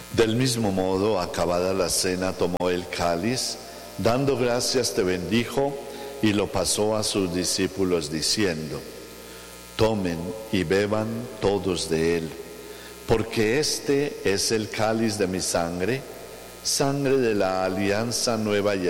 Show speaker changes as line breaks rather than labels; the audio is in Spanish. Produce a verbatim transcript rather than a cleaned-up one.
Del mismo modo, acabada la cena, tomó el cáliz, dando gracias te bendijo y lo pasó a sus discípulos diciendo: tomen y beban todos de él, porque este es el cáliz de mi sangre, sangre de la alianza nueva y